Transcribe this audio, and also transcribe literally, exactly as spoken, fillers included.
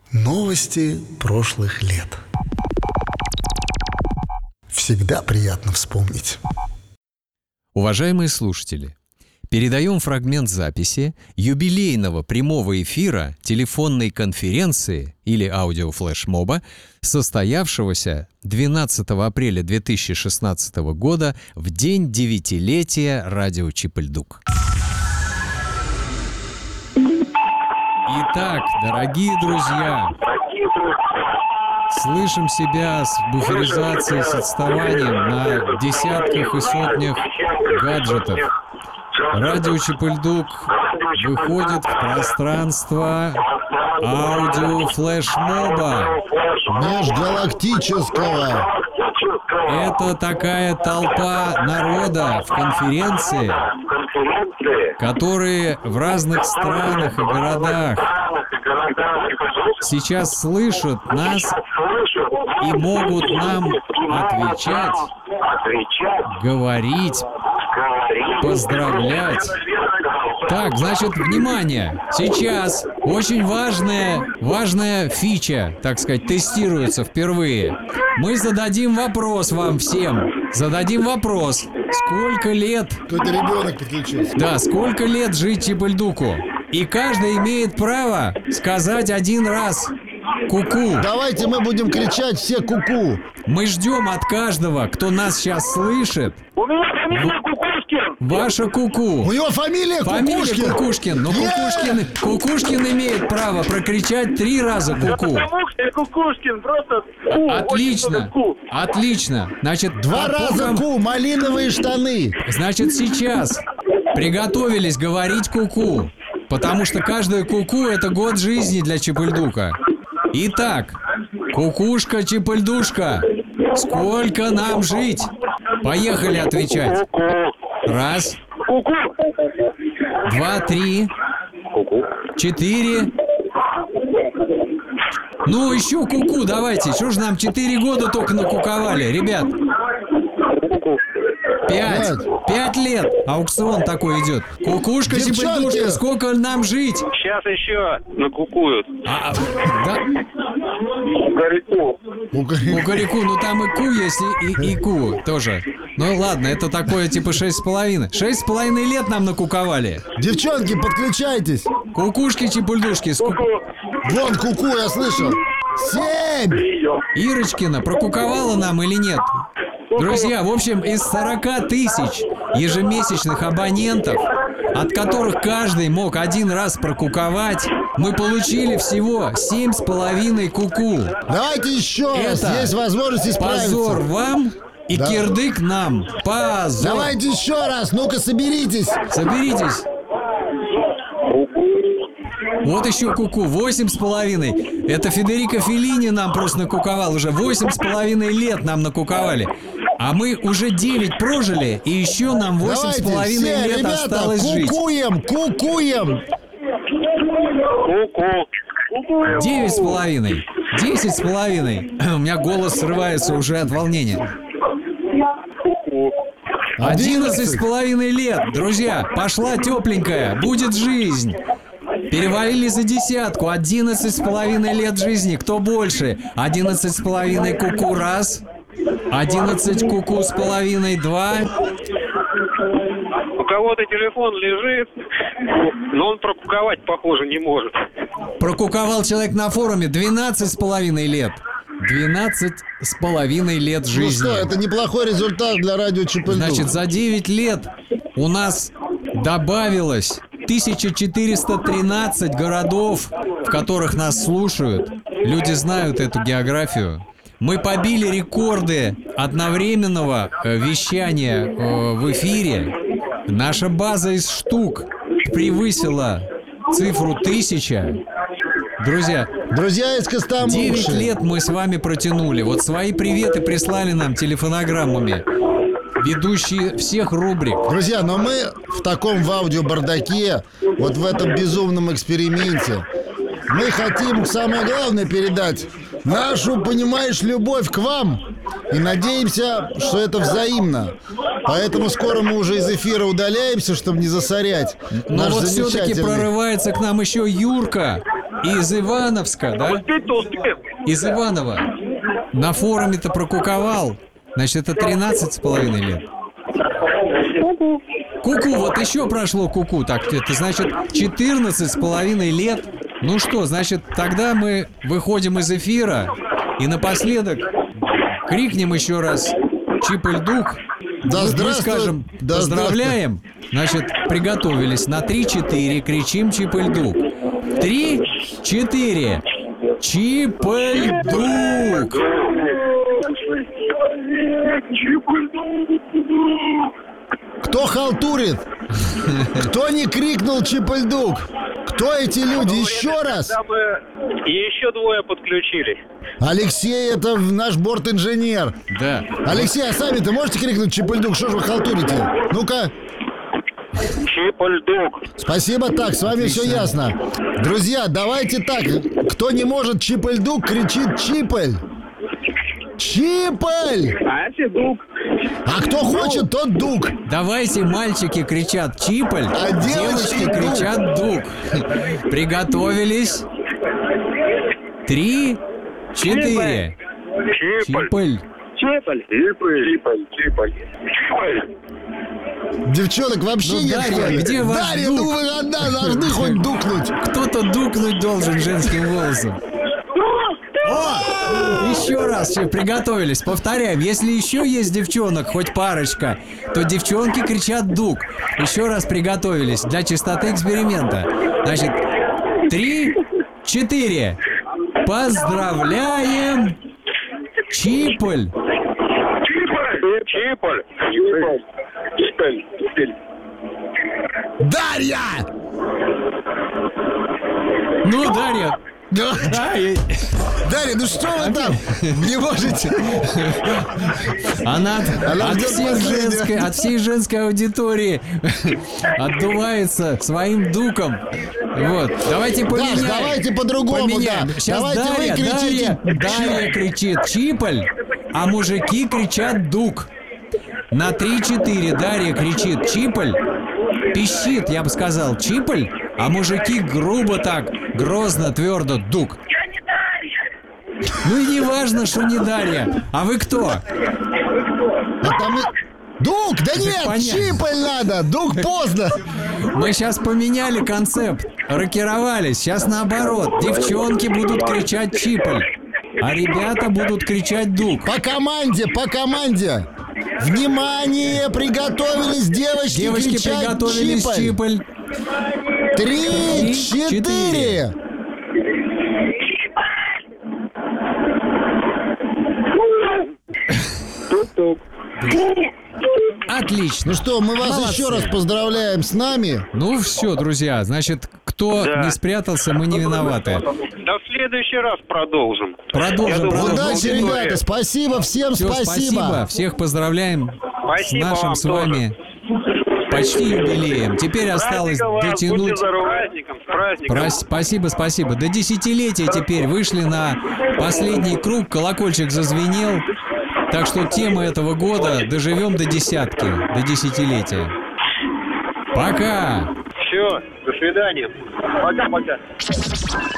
Новости прошлых лет. Всегда приятно вспомнить. Уважаемые слушатели, передаем фрагмент записи юбилейного прямого эфира телефонной конференции или аудиофлешмоба, состоявшегося двенадцатого апреля две тысячи шестнадцатого года в день девятилетия радио Чип-и-Ль-Дук. Итак, дорогие друзья, слышим себя с буферизацией, с отставанием на десятках и сотнях гаджетов. Радио Чип-и-Ль-Дук выходит в пространство аудиофлешмоба. Межгалактического. Это такая толпа народа в конференции, которые в разных странах и городах сейчас слышат нас и могут нам отвечать, говорить, поздравлять. Так, значит, внимание! Сейчас очень важная, важная фича, так сказать, тестируется впервые. Мы зададим вопрос вам всем. Зададим вопрос. Сколько лет... Какой-то ребенок подключился. Да, сколько лет жить Чип-и-Ль-Дуку? И каждый имеет право сказать один раз «ку-ку». Давайте мы будем кричать все «ку-ку». Мы ждем от каждого, кто нас сейчас слышит. У меня фамилия Кукушкин. Ваша ку-ку. У него фамилия Фамилия Кукушкин. Кукушкин. Но Yeah! Кукушкин, Кукушкин имеет право прокричать три раза Да ку-ку. потому что я Кукушкин, просто ку. Очень Отлично. много ку. Отлично. Значит, Два по раза программ- ку, малиновые штаны. Значит, сейчас приготовились говорить ку-ку. Потому что каждая ку-ку — это год жизни для Чип-и-Ль-Дука. Итак, кукушка Чип-и-Ль-Душка, сколько нам жить? Поехали отвечать. Ку-ку. Раз, Ку-ку. два, три, четыре. Ну, еще ку-ку, давайте. Что же нам четыре года только накуковали, ребят? Пять. Пять лет. Аукцион такой идет. Кукушка Девчонки! Чип-и-Ль-Душка, сколько нам жить? Сейчас еще накукуют. А, да, Горяку. кукареку, ну там и ку есть, и, и, и ку тоже. Ну ладно, это такое типа шесть с половиной. Шесть с половиной лет нам накуковали. Девчонки, подключайтесь. Кукушки Чип-и-Ль-Душки. Ску- Вон ку-ку, я слышал. Семь. Ирочкина прокуковала нам или нет? Друзья, в общем, из сорока тысяч ежемесячных абонентов, от которых каждый мог один раз прокуковать, мы получили всего семь с половиной ку-ку. Давайте еще раз. Это Есть возможность исправиться. Позор вам и Да. кирдык нам. Позор. Давайте еще раз. Ну-ка, соберитесь. Соберитесь. Вот еще ку-ку, восемь с половиной. Это Федерико Феллини нам просто накуковал уже. Восемь с половиной лет нам накуковали. А мы уже девять прожили, и еще нам восемь с Давайте, половиной все, лет ребята, осталось жить. кукуем, кукуем. Ку-ку. Девять с половиной. Десять с половиной. У меня голос срывается уже от волнения. Одиннадцать с половиной лет. Друзья, пошла тепленькая. Будет жизнь. Перевалили за десятку. Одиннадцать с половиной лет жизни. Кто больше? Одиннадцать с половиной ку-ку раз. Одиннадцать ку-ку с половиной два. У кого-то телефон лежит, но он прокуковать, похоже, не может. Прокуковал человек на форуме. Двенадцать с половиной лет. Двенадцать с половиной лет Ну жизни. что, это неплохой результат для радио Чип-и-Ль-Дук. Значит, за девять лет у нас добавилось тысяча четыреста тринадцать городов, в которых нас слушают. Люди знают эту географию. Мы побили рекорды одновременного э, вещания э, в эфире. Наша база из штук превысила цифру тысяча. Друзья, Друзья из Костомуши. девять лет мы с вами протянули. Вот свои приветы прислали нам телефонограммами ведущие всех рубрик. Друзья, но мы в таком в аудиобардаке, вот в этом безумном эксперименте, мы хотим самое главное передать нашу, понимаешь, любовь к вам. И надеемся, что это взаимно. Поэтому скоро мы уже из эфира удаляемся, чтобы не засорять Но наш вот все-таки замечательный... прорывается к нам еще Юрка. из Ивановска, да? Успеть-то успех. Из Иванова. На форуме-то прокуковал. Значит, это тринадцать с половиной лет. Ку-ку, вот еще прошло ку-ку. Так, это значит четырнадцать с половиной лет. Ну что, значит, тогда мы выходим из эфира и напоследок крикнем еще раз Чип-Эль-Дук. Да Мы здравствует. скажем Да поздравляем. Значит, приготовились. На три-четыре кричим Чип-Эль-Дук. Три-четыре. Чип-Эль-Дук. Кто халтурит? Кто не крикнул Чип-Эль-Дук? Кто эти люди? Еще раз. Когда мы и еще двое подключились. Алексей, это наш борт-инженер. Да. Алексей, а сами-то можете крикнуть Чип-Эль-Дук? Что ж вы халтурите? Ну-ка. Чип-Эль-Дук. Спасибо, так, с вами все ясно. Друзья, давайте так. Кто не может Чип-Эль-Дук, кричит Чипель. Чипель! А это Дук. А кто хочет, тот Дук. Давайте, мальчики кричат Чиполь, А девочки девочки кричат Дук. Приготовились. Три, четыре. Чиполь. Чиполь. Чиполь. Чиполь. Чиполь. Чиполь. Девчонок вообще Ну, нет. Дарья, что ли? где ваш Дарья, Дук? ну вы одна должны хоть дукнуть. Кто-то дукнуть должен женским голосом. Еще раз, все, приготовились. Повторяем, если еще есть девчонок, хоть парочка, то девчонки кричат Дук. Еще раз приготовились для чистоты эксперимента. Значит, три, четыре. Поздравляем, Чиполь. Чиполь. Чиполь. Чиполь. Чиполь. Дарья! Ну, Дарья. Да. Ай, Дарья, ну что вы там? Не можете? Она от, Она от ждет всех последнего. женской, от всей женской аудитории отдувается своим дуком. Вот, давайте поменяем. Даш, давайте по-другому, Поменяем. да. Сейчас Давайте Дарья, вы кричите. Дарья, Дарья кричит Чиполь, а мужики кричат Дук. На три-четыре Дарья кричит Чиполь, пищит, я бы сказал, Чиполь, а мужики грубо так, грозно, твердо Дук. Ну и не важно, что не Дарья. А вы кто? А там и- Дук, да нет, понятно. Чиполь надо, Дук поздно. Мы сейчас поменяли концепт, рокировались. Сейчас наоборот. Девчонки будут кричать Чиполь, а ребята будут кричать Дук. По команде, по команде. Внимание, приготовились девочки, Девочки кричать приготовились Чиполь. Чиполь. Три, Три, четыре. четыре. Отлично. Ну что, мы вас Молодцы. еще раз поздравляем с нами. Ну все, друзья, значит, кто Да. не спрятался, мы не виноваты. Да в следующий раз продолжим. Продолжим, Я думаю, продолжим. Удачи, аудитория. ребята, спасибо, всем Всё, спасибо. Всех поздравляем Спасибо с нашим вам с вами почти юбилеем. Теперь осталось Праздником вас, будьте дотянуть. здоровы. С праздником, с праздником. Про- Спасибо, спасибо. До десятилетия теперь вышли на последний круг, колокольчик зазвенел. Так что тема этого года доживем до десятки, до десятилетия. Пока! Все, до свидания. Пока-пока.